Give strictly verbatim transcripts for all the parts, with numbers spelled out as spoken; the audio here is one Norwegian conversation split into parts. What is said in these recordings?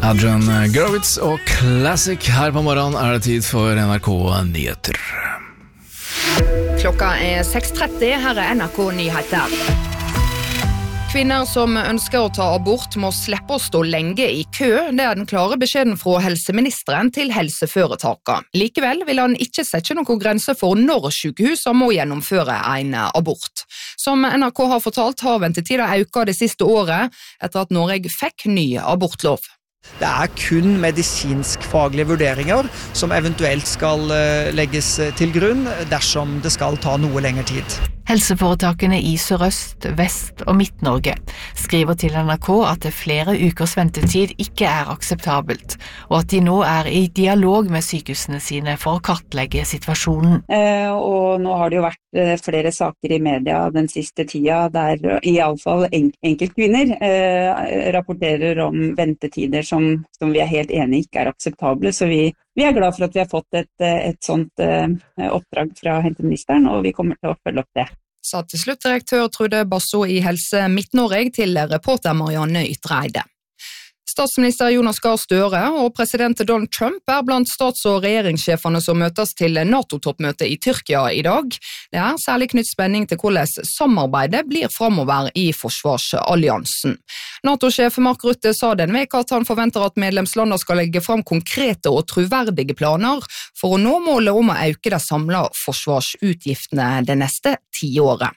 Adrian Gurewitz og Classic. Her på morgenen er det tid for N R K Nyheter. Klokka er seks tretti, her er N R K Nyheter. Kvinner som ønsker å ta abort må slippe å stå lenge i kø. Det er den klare beskjeden fra helseministeren til helseforetakene. Likevel vil han ikke sette noen grense for når sykehusene må gjennomføre en abort. Som N R K har fortalt, har ventetiden økt det siste året etter at Norge fikk ny abortlov. Det er kun medisinsk-faglige vurderinger som eventuelt skal legges til grunn dersom det skal ta noe lengre tid. Helseforetakene i Sørøst, Vest og Midt-Norge skriver til N R K at flere ukers ventetid ikke er akseptabelt, og at de nå er i dialog med sykehusene sine for å kartlegge situasjonen. Eh, og nå har det jo vært eh, flere saker i media den siste tida der i alle fall en, enkeltkvinner eh, rapporterer om ventetider som, som vi er helt enige ikke er akseptable, så vi Vi er glad for at vi har fått et, et sånt uh, oppdrag fra helseministeren, og vi kommer til å følge opp det. Sa til slutt direktør Trude Basso i Helse Midt-Norge til reporter Marianne Ytreide. Statsminister Jonas Gahr Støre og president Donald Trump er blant stats- og regjeringssjefene som møtes til NATO-toppmøte i Tyrkia i dag. Det er særlig knytt spenning til hvordan samarbeidet blir fremover i forsvarsalliansen. NATO-sjef Mark Rutte sa den veka at han forventer at medlemslandene skal legge fram konkrete og troverdige planer for å nå målet om å øke de samlede forsvarsutgiftene det neste tiåret.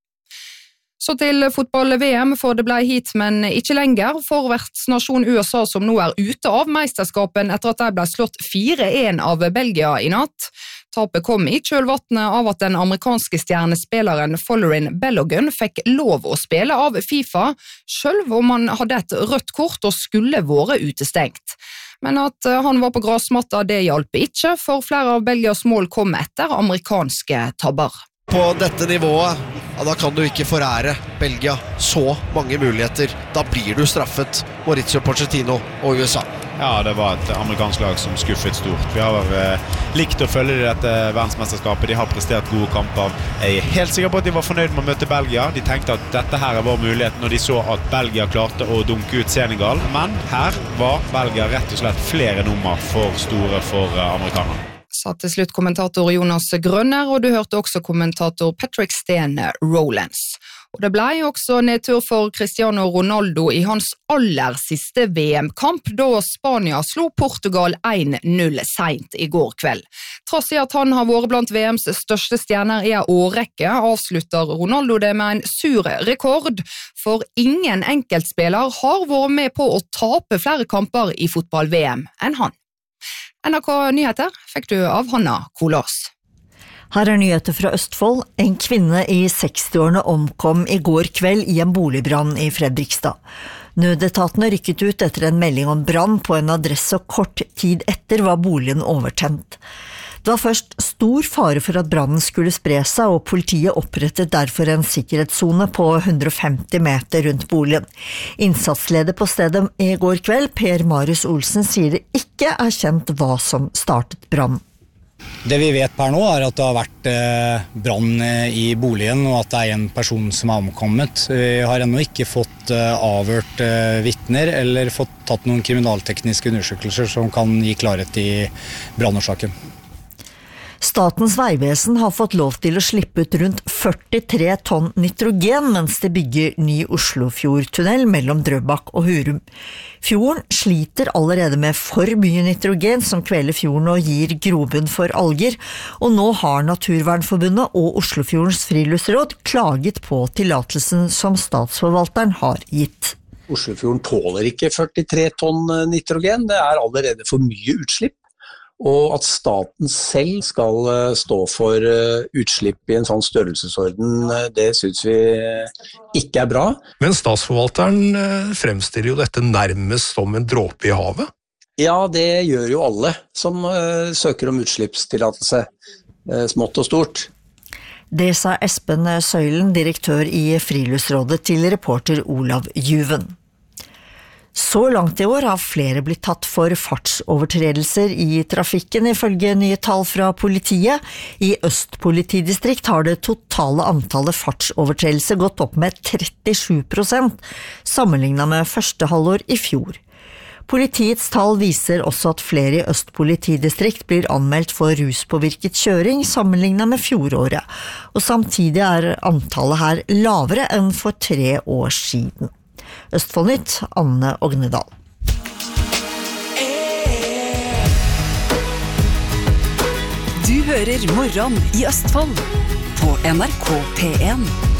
Så til fotball-V M, for det ble hit, men ikke lenger, for vertsnasjon U S A som nå er ute av mesterskapen etter at de ble slått fire én av Belgia i natt. Tapet kom i kjølvannet av at den amerikanske stjernespilleren Follerin Balogun fikk lov å spille av FIFA, selv om han hadde et rødt kort og skulle vært utestengt. Men at han var på grasmatta, det hjalp ikke, for flere av Belgias mål kom etter amerikanske tabber. På dette nivået, ja, da kan du ikke forære Belgia så mange muligheter. Da blir du straffet, Mauricio Pochettino og U S A. Ja, det var et amerikansk lag som skuffet stort. Vi har eh, likt å følge dette verdensmesterskapet. De har prestert gode kamper. Jeg er helt sikker på at de var fornøyd med å møte Belgia. De tenkte at dette her er vår mulighet når de så at Belgia klarte å dunke ut Senegal. Men her var Belgia rett og slett flere nummer for store for eh, amerikanerne. Sa til slutt kommentator Jonas Grønner, og du hørte også kommentator Patrick Stene Rowlands. Og det ble også nedtur for Cristiano Ronaldo i hans aller siste V M-kamp, da Spania slo Portugal én null sent i går kveld. Tross i at han har vært blant V M's største stjerner i en årrekke, avslutter Ronaldo det med en sur rekord, for ingen enkeltspiller har vært med på å tape flere kamper i fotball-V M enn han. N R K Nyheter fikk du av Hanna Kolås. Her er nyheter fra Østfold. En kvinne i sekstiårene omkom i går kveld i en boligbrann i Fredrikstad. Nødetatene rykket ut etter en melding om brann på en adresse, og kort tid etter var boligen overtent. Det var først stor fare for at brannen skulle spre seg, og politiet opprettet derfor en sikkerhetszone på hundre og femti meter rundt boligen. Innsatsleder på stedet i går kveld, Per Marius Olsen, sier det ikke er kjent hva som startet brannen. Det vi vet per nå er at det har vært eh, brann i boligen, og at det er en person som er omkommet. Vi har ennå ikke fått eh, avhørt eh, vitner eller fått tatt noen kriminaltekniske undersøkelser som kan gi klarhet i brannårsaken. Statens vegvesen har fått lov til å slippe ut rundt førtitre tonn nitrogen mens de bygger ny Oslofjordtunnel mellom Drøbak og Hurum. Fjorden sliter allerede med for mye nitrogen som kveler fjorden og gir grobunn for alger, og nå har Naturvernforbundet og Oslofjordens friluftsråd klaget på tillatelsen som statsforvalteren har gitt. Oslofjorden tåler ikke førtitre tonn nitrogen, det er allerede for mye utslipp. Og at staten selv skal stå for utslipp i en sånn størrelsesorden, det synes vi ikke er bra. Men statsforvalteren fremstiller jo dette nærmest som en dråpe i havet. Ja, det gjør jo alle som søker om utslippstillatelse, smått og stort. Det sa Espen Søylen, direktør i Friluftsrådet, til reporter Olav Juven. Så langt i år har flere blitt tatt for fartsovertredelser i trafikken, ifølge nye tall fra politiet. I Øst politidistrikt har det totale antallet fartsovertredelser gått opp med trettisju prosent, sammenlignet med første halvår i fjor. Politiets tall viser også at flere i Øst politidistrikt blir anmeldt for ruspåvirket kjøring sammenlignet med fjoråret, og samtidig er antallet her lavere enn for tre år siden. Østfoldnytt, Anne Ognedal. Du hører Morgen i Østfold på N R K P en.